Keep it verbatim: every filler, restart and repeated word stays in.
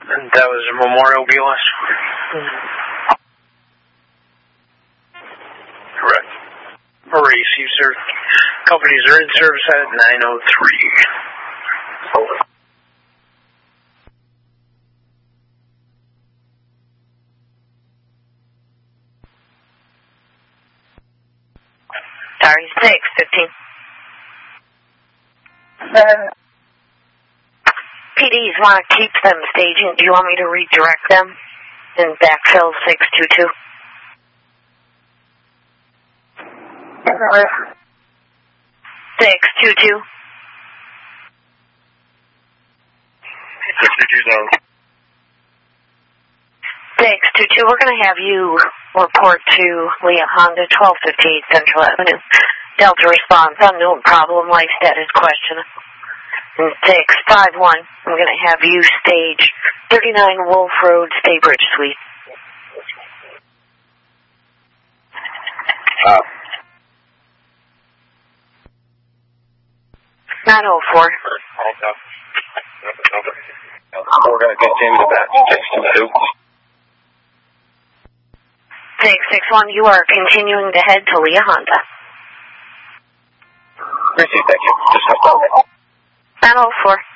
And that was a Memorial B L S? Mm-hmm. Correct. Maurice, you sir. Companies are in service at nine oh three. Over. Sorry, six fifteen. Uh, P Ds want to keep them staging. Do you want me to redirect them and backfill six two two? six two two. six two two zone. six two two, we're going to have you report to Leah Honda, twelve fifty-eight Central Avenue. Delta response, unknown problem, life status question. And six five one, I'm going to have you stage thirty-nine Wolf Road, Staybridge Suite. Uh, nine oh four. We're going to continue back to six two two. six six one, you are continuing to head to Leah Honda. Appreciate that. Thank you. Just nine oh four.